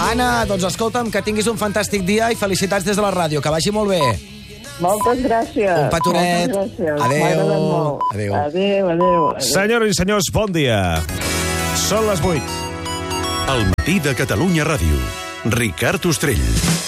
Anna, doncs escolta'm, que tinguis un fantàstic dia i felicitats des de la ràdio, que vagi molt bé. Moltes gràcies. Un petonet. Adéu. Adéu. Senyores i senyors, bon dia. Són les 8. El matí de Catalunya Ràdio. Ricard Ostrell.